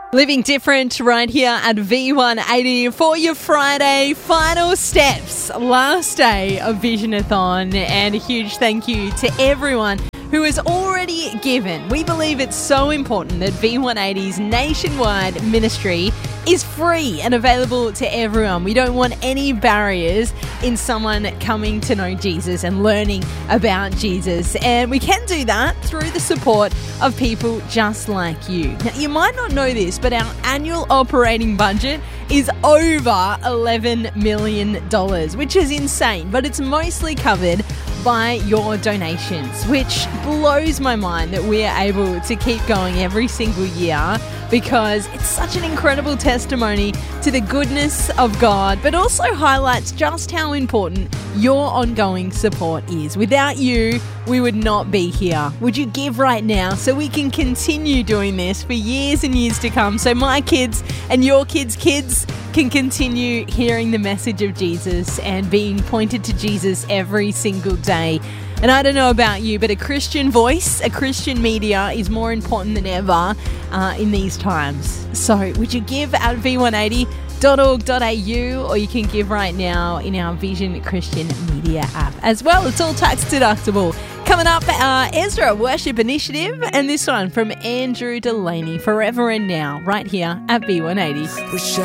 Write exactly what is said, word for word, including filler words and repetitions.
Living different right here at V one eighty for your Friday final steps. Last day of Visionathon, and a huge thank you to everyone who has already given. We believe it's so important that V one eighty's nationwide ministry is free and available to everyone. We don't want any barriers in someone coming to know Jesus and learning about Jesus. And we can do that through the support of people just like you. Now, you might not know this, but our annual operating budget is over eleven million dollars, which is insane, but it's mostly covered by your donations, which blows my mind that we are able to keep going every single year, because it's such an incredible testimony to the goodness of God, but also highlights just how important your ongoing support is. Without you, we would not be here. Would you give right now so we can continue doing this for years and years to come, so my kids and your kids' kids can continue hearing the message of Jesus and being pointed to Jesus every single day. And I don't know about you, but a Christian voice, a Christian media is more important than ever uh, in these times. So would you give at v one eighty dot org dot a u, or you can give right now in our Vision Christian Media app as well. It's all tax deductible. Coming up, uh, Ezra Worship Initiative, and this one from Andrew Delaney, Forever and Now, right here at V one eighty.